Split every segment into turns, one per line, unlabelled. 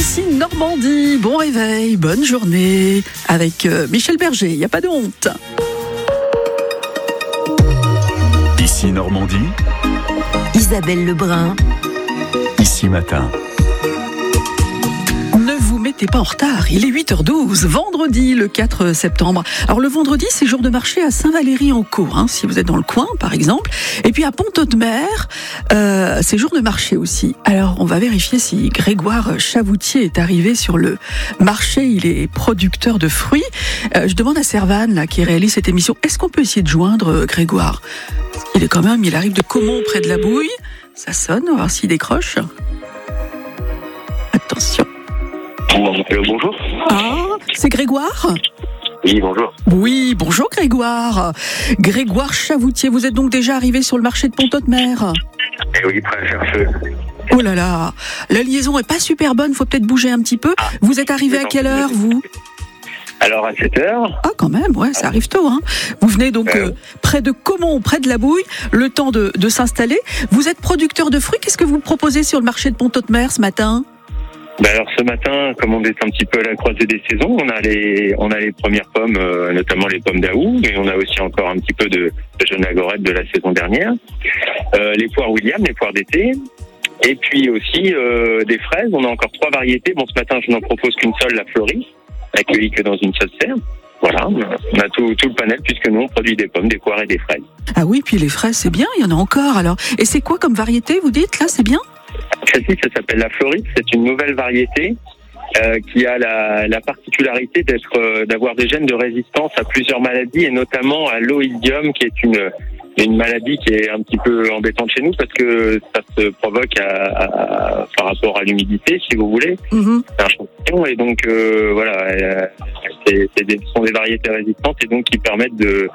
Ici Normandie, bon réveil, bonne journée avec Michel Berger, il n'y a pas de honte.
Ici Normandie,
Isabelle Lebrun.
Ici Matin.
Ne vous mettez pas en retard, il est 8h12, vendredi le 4 septembre. Alors le vendredi, c'est jour de marché à Saint-Valery-en-Caux, si vous êtes dans le coin par exemple. Et puis à Pont-Audemer, c'est jour de marché aussi. Alors on va vérifier si Grégoire Chavoutier est arrivé sur le marché. Il est producteur de fruits. Je demande à Servane, là, qui réalise cette émission, est-ce qu'on peut essayer de joindre Grégoire ? Il arrive de Caumont près de la Bouille. Ça sonne, on va voir s'il décroche. Attention.
Bonjour.
Ah, c'est Grégoire ?
Oui, bonjour.
Oui, bonjour Grégoire. Grégoire Chavoutier, vous êtes donc déjà arrivé sur le marché de Pont-Audemer ?
Eh oui, prêt à faire feu.
Oh là là, la liaison est pas super bonne, faut peut-être bouger un petit peu. Vous êtes arrivé à quelle heure, vous ?
Alors à 7h.
Ah quand même, ouais, ça arrive tôt. Vous venez donc près de Caumont, près de la Bouille, le temps de s'installer. Vous êtes producteur de fruits, qu'est-ce que vous proposez sur le marché de Pont-Audemer ce matin ?
Alors ce matin, comme on est un petit peu à la croisée des saisons, on a les premières pommes, notamment les pommes d'Aou, mais on a aussi encore un petit peu de jeunes agorètes de la saison dernière. Les poires William, les poires d'été. Et puis aussi des fraises, on a encore 3 variétés. Bon, ce matin, je n'en propose qu'une seule, la Fleurie, accueillie que dans une seule serre. Voilà, on a tout le panel puisque nous, on produit des pommes, des poires et des fraises.
Ah oui, puis les fraises, c'est bien, il y en a encore alors. Et c'est quoi comme variété, vous dites, là, c'est bien ?
Celle-ci, ça s'appelle la Floride. C'est une nouvelle variété qui a la particularité d'avoir des gènes de résistance à plusieurs maladies et notamment à l'oïdium, qui est une maladie qui est un petit peu embêtante chez nous parce que ça se provoque par rapport à l'humidité, si vous voulez.
Mm-hmm.
C'est un champignon et donc voilà, ce sont des variétés résistantes et donc qui permettent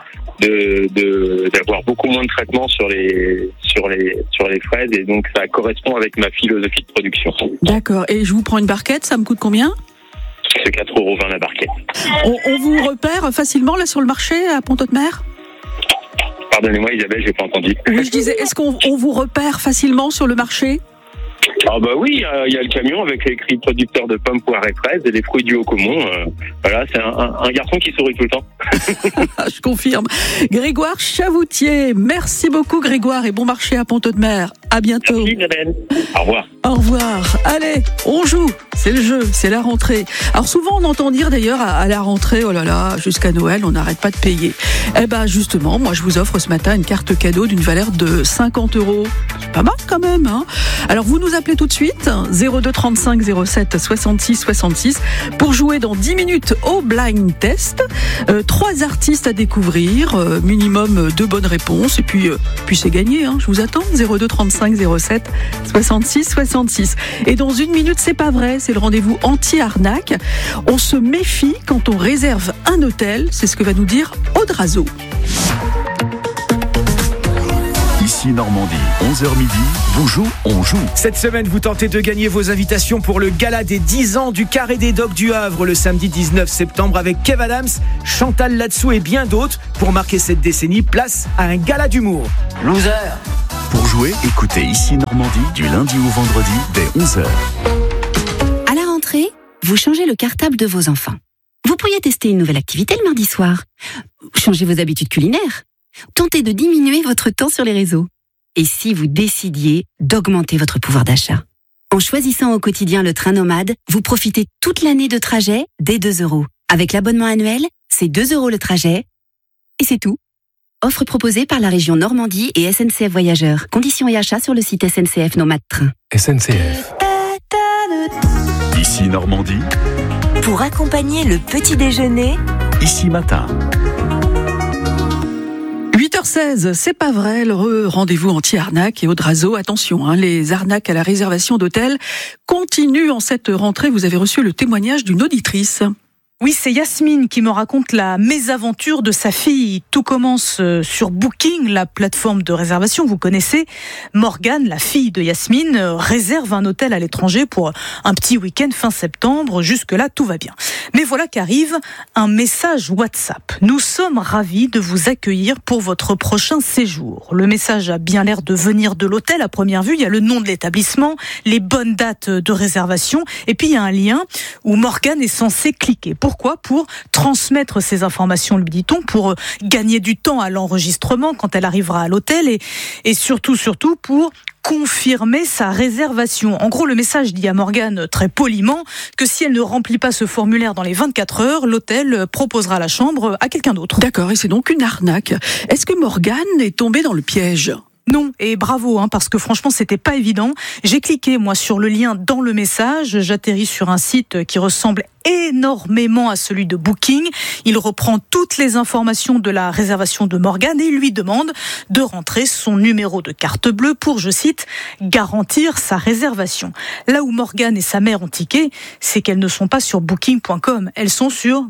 d'avoir beaucoup moins de traitement sur les fraises et donc ça correspond avec ma philosophie de production.
D'accord. Et je vous prends une barquette, ça me coûte combien ?
C'est 4,20 € la barquette.
On vous repère facilement là sur le marché à Pont-Audemer ?
Pardonnez-moi Isabelle, j'ai pas entendu.
Oui, je disais, est-ce qu'on vous repère facilement sur le marché ?
Ah bah oui, il y a le camion avec écrit producteur de pommes, poires et fraises et des fruits du Haut-Caumont. Voilà, c'est un garçon qui sourit tout le temps.
Je confirme. Grégoire Chavoutier, merci beaucoup Grégoire et bon marché à Pont-Audemer. À bientôt.
Merci Isabelle. Au revoir.
Au revoir. Allez, on joue. C'est le jeu, c'est la rentrée. Alors souvent on entend dire d'ailleurs à la rentrée, oh là là, jusqu'à Noël, on n'arrête pas de payer. Eh ben justement, moi je vous offre ce matin une carte cadeau d'une valeur de 50 €. C'est pas mal quand même, Alors vous nous appelez tout de suite, 02 35 07 66 66, pour jouer dans 10 minutes au blind test. 3 artistes à découvrir, minimum 2 bonnes réponses, et puis c'est gagné, je vous attends, 02 35 07 66 66. Et dans 1 minute, c'est pas vrai, c'est le rendez-vous anti-arnaque. On se méfie quand on réserve un hôtel, c'est ce que va nous dire Audrazo.
Ici Normandie, 11h midi, vous jouez, on joue.
Cette semaine, vous tentez de gagner vos invitations pour le gala des 10 ans du Carré des Docks du Havre le samedi 19 septembre avec Kev Adams, Chantal Latsou et bien d'autres. Pour marquer cette décennie, place à un gala d'humour.
Loser.
Pour jouer, écoutez Ici Normandie du lundi au vendredi dès 11h.
À la rentrée, vous changez le cartable de vos enfants. Vous pourriez tester une nouvelle activité le mardi soir. Changez vos habitudes culinaires. Tentez de diminuer votre temps sur les réseaux. Et si vous décidiez d'augmenter votre pouvoir d'achat ? En choisissant au quotidien le train nomade, vous profitez toute l'année de trajet dès 2 €. Avec l'abonnement annuel, c'est 2 € le trajet. Et c'est tout. Offre proposée par la région Normandie et SNCF Voyageurs. Conditions et achats sur le site SNCF Nomade Train.
SNCF.
Ici Normandie,
Pour accompagner le petit déjeuner,
Ici Matin.
8h16, c'est pas vrai, le rendez-vous anti-arnaque et Audrazo, attention, les arnaques à la réservation d'hôtels continuent en cette rentrée. Vous avez reçu le témoignage d'une auditrice.
Oui, c'est Yasmine qui me raconte la mésaventure de sa fille. Tout commence sur Booking, la plateforme de réservation, vous connaissez. Morgane, la fille de Yasmine, réserve un hôtel à l'étranger pour un petit week-end fin septembre. Jusque-là, tout va bien. Mais voilà qu'arrive un message WhatsApp. Nous sommes ravis de vous accueillir pour votre prochain séjour. Le message a bien l'air de venir de l'hôtel à première vue. Il y a le nom de l'établissement, les bonnes dates de réservation, et puis il y a un lien où Morgane est censée cliquer. Pourquoi ? Pour transmettre ces informations, lui dit-on, pour gagner du temps à l'enregistrement quand elle arrivera à l'hôtel et surtout pour confirmer sa réservation. En gros, le message dit à Morgane très poliment que si elle ne remplit pas ce formulaire dans les 24 heures, l'hôtel proposera la chambre à quelqu'un d'autre.
D'accord, et c'est donc une arnaque. Est-ce que Morgane est tombée dans le piège ?
Non, et bravo, parce que franchement, c'était pas évident. J'ai cliqué, moi, sur le lien dans le message. J'atterris sur un site qui ressemble énormément à celui de Booking. Il reprend toutes les informations de la réservation de Morgane et il lui demande de rentrer son numéro de carte bleue pour, je cite, garantir sa réservation. Là où Morgane et sa mère ont tiqué, c'est qu'elles ne sont pas sur booking.com. Elles sont sur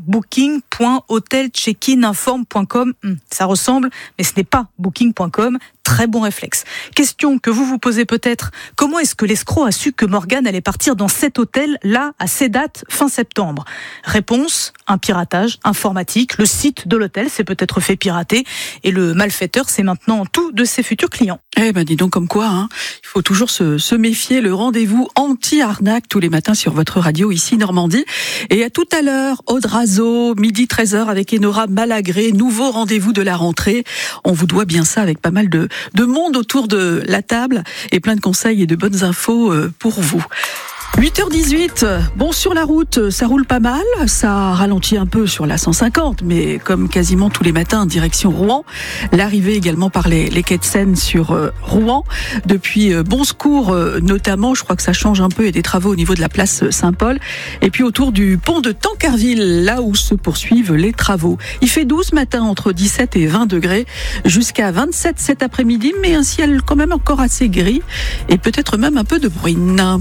booking.hotelcheckininform.com. Ça ressemble, mais ce n'est pas booking.com. Très bon réflexe. Question que vous vous posez peut-être, comment est-ce que l'escroc a su que Morgane allait partir dans cet hôtel-là à ces dates fin septembre ? Réponse, un piratage informatique. Le site de l'hôtel s'est peut-être fait pirater et le malfaiteur sait maintenant tout de ses futurs clients.
Eh ben dis donc comme quoi, il faut toujours se méfier. Le rendez-vous anti-arnaque tous les matins sur votre radio ici Normandie. Et à tout à l'heure, Audrazo, midi 13h avec Enora Malagré, nouveau rendez-vous de la rentrée. On vous doit bien ça avec pas mal de monde autour de la table et plein de conseils et de bonnes infos pour vous. 8h18, bon sur la route, ça roule pas mal, ça ralentit un peu sur la 150, mais comme quasiment tous les matins, direction Rouen. L'arrivée également par les quais de Seine sur Rouen. Depuis Bon Secours notamment, je crois que ça change un peu, il y a des travaux au niveau de la place Saint-Paul. Et puis autour du pont de Tancarville, là où se poursuivent les travaux. Il fait 12 ce matin, entre 17 et 20 degrés, jusqu'à 27 cet après-midi, mais un ciel quand même encore assez gris et peut-être même un peu de bruine.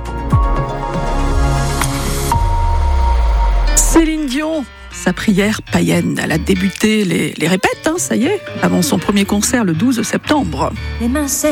Céline Dion, sa prière païenne, elle a débuté les répètes, ça y est, avant son premier concert le 12 septembre.
Les mains